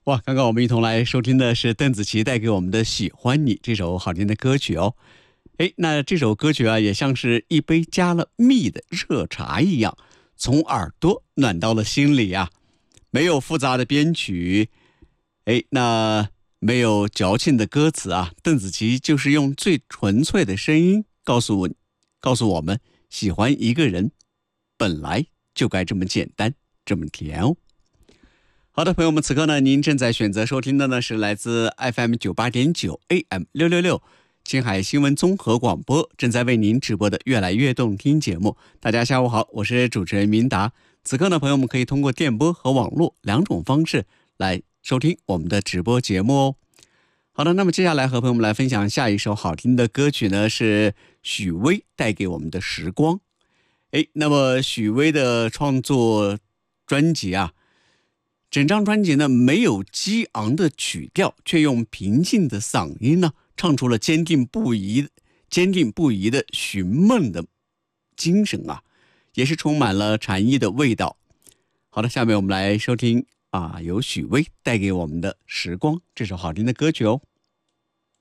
哇，刚刚我们一同来收听的是邓紫棋带给我们的《喜欢你》这首好听的歌曲哦。哎，那这首歌曲啊，也像是一杯加了蜜的热茶一样，从耳朵暖到了心里啊。没有复杂的编曲，哎，那没有矫情的歌词啊，邓紫棋就是用最纯粹的声音告诉我们，喜欢一个人本来就该这么简单，这么甜哦。好的，朋友们，此刻呢，您正在选择收听的呢是来自 FM98.9 AM 666青海新闻综合广播正在为您直播的越来越动听节目。大家下午好，我是主持人明达。此刻呢，朋友们可以通过电波和网络两种方式来收听我们的直播节目哦。好的，那么接下来和朋友们来分享下一首好听的歌曲呢，是许巍带给我们的时光。哎，那么许巍的创作专辑啊，整张专辑呢没有激昂的曲调，却用平静的嗓音呢唱出了坚定不移的寻梦的精神啊，也是充满了禅意的味道。好的，下面我们来收听由许巍带给我们的《时光》这首好听的歌曲哦。